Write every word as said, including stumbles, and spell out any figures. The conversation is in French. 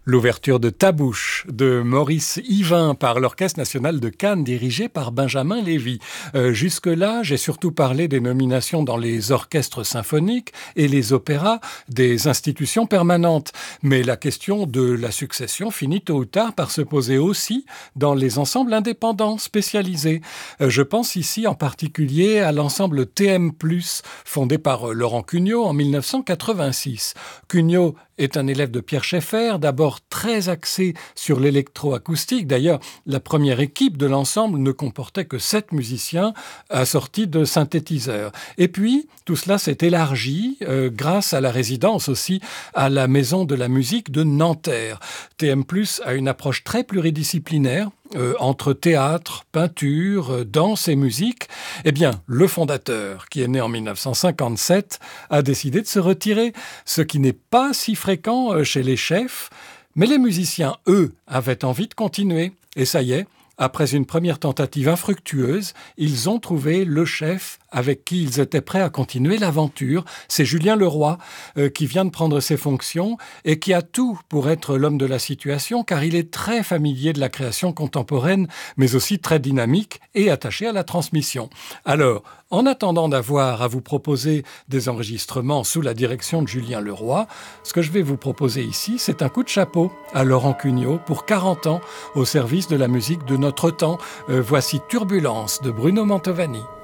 L'ouverture de Tabouche de Maurice Yvain par l'Orchestre national de Cannes dirigé par Benjamin Lévy. Euh, jusque-là, j'ai surtout parlé des nominations dans les orchestres symphoniques et les opéras des institutions permanentes. Mais la question de la succession finit tôt ou tard par se poser aussi dans les ensembles indépendants spécialisés. Euh, je pense ici en particulier à l'ensemble T M plus, fondé par euh, Laurent Cugnot en mille neuf cent quatre-vingt-six. Cugnot est un élève de Pierre Schaeffer, d'abord très axé sur l'électroacoustique. D'ailleurs, la première équipe de l'ensemble ne comportait que sept musiciens assortis de synthétiseurs. Et puis, tout cela s'est élargi euh, grâce à la résidence aussi à la Maison de la musique de Nanterre. T M plus a une approche très pluridisciplinaire, Euh, entre théâtre, peinture, euh, danse et musique. Eh bien, le fondateur, qui est né en mille neuf cent cinquante-sept, a décidé de se retirer, ce qui n'est pas si fréquent euh, chez les chefs. Mais les musiciens, eux, avaient envie de continuer. Et ça y est, après une première tentative infructueuse, ils ont trouvé le chef avec qui ils étaient prêts à continuer l'aventure. C'est Julien Leroy euh, qui vient de prendre ses fonctions et qui a tout pour être l'homme de la situation, car il est très familier de la création contemporaine, mais aussi très dynamique et attaché à la transmission. Alors, en attendant d'avoir à vous proposer des enregistrements sous la direction de Julien Leroy, ce que je vais vous proposer ici, c'est un coup de chapeau à Laurent Cugnot pour quarante ans au service de la musique de notre temps. Euh, voici Turbulence de Bruno Mantovani.